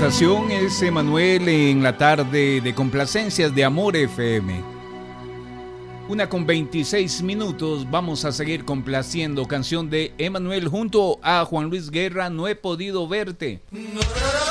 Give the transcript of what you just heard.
estación es Emanuel en la tarde de complacencias de Amor FM. 1:26. Vamos a seguir complaciendo canción de Emanuel junto a Juan Luis Guerra, No he podido verte.